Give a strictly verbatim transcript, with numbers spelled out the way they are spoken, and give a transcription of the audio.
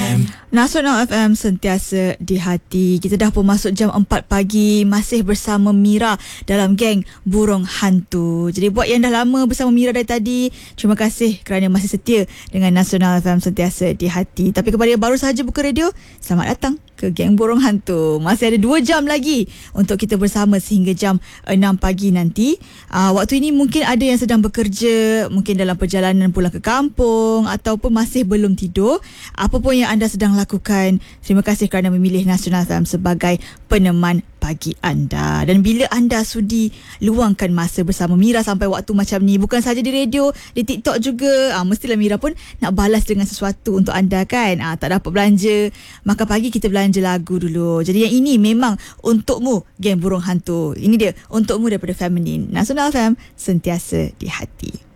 Nasional F M sentiasa di hati. Kita dah pun masuk jam empat pagi, masih bersama Mira dalam geng Burung Hantu. Jadi buat yang dah lama bersama Mira dari tadi, terima kasih kerana masih setia dengan Nasional F M sentiasa di hati. Tapi kepada yang baru sahaja buka radio, selamat datang ke geng Burung Hantu. Masih ada dua jam lagi untuk kita bersama sehingga jam enam pagi nanti. Uh, waktu ini mungkin ada yang sedang bekerja, mungkin dalam perjalanan pulang ke kampung ataupun masih belum tidur. Apa pun yang anda sedang lakukan, terima kasih kerana memilih Nasional F M sebagai peneman pagi anda. Dan bila anda sudi luangkan masa bersama Mira sampai waktu macam ni, bukan saja di radio, di TikTok juga, ah, mestilah Mira pun nak balas dengan sesuatu untuk anda kan. Ah, tak dapat belanja, maka pagi kita belanja lagu dulu. Jadi yang ini memang untukmu, geng Burung Hantu. Ini dia untukmu daripada Feminine. Nasional F M sentiasa di hati.